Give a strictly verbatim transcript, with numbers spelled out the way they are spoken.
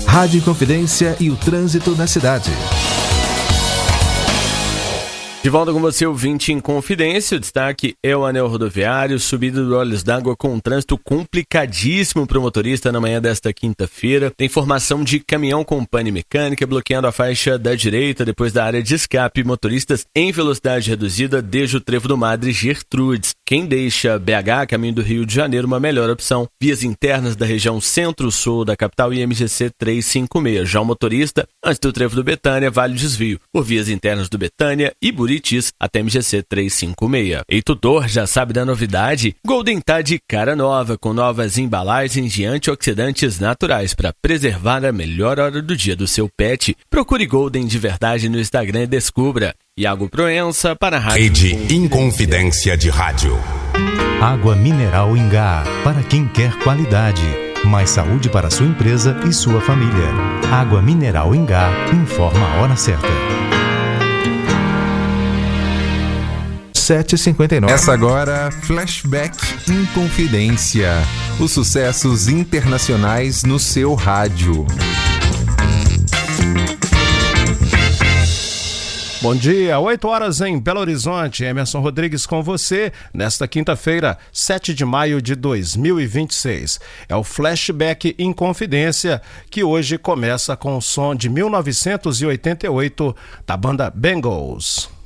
Rádio Inconfidência e o trânsito na cidade. De volta com você, ouvinte Inconfidência. O destaque é o anel rodoviário, subida do Olhos d'Água com um trânsito complicadíssimo para o motorista na manhã desta quinta-feira. Tem formação de caminhão com pane mecânica bloqueando a faixa da direita depois da área de escape. Motoristas em velocidade reduzida desde o trevo do Madre Gertrudes. Quem deixa B H, caminho do Rio de Janeiro, uma melhor opção. Vias internas da região centro-sul da capital e M G C trezentos e cinquenta e seis. Já o motorista, antes do trevo do Betânia, vale o desvio por vias internas do Betânia e Buritis até M G C trezentos e cinquenta e seis. E tutor, já sabe da novidade? Golden tá de cara nova, com novas embalagens de antioxidantes naturais para preservar a melhor hora do dia do seu pet. Procure Golden de verdade no Instagram e descubra. Iago Proença para a Rádio Rede Inconfidência de Rádio. Água mineral Ingá, para quem quer qualidade. Mais saúde para sua empresa e sua família. Água mineral Ingá, informa a hora certa. sete e cinquenta e nove. Essa agora, Flashback Inconfidência. Os sucessos internacionais no seu rádio. Bom dia, oito horas em Belo Horizonte. Emerson Rodrigues com você nesta quinta-feira, sete de maio de dois mil e vinte e seis. É o Flashback Inconfidência, que hoje começa com o som de mil novecentos e oitenta e oito da banda Bangles.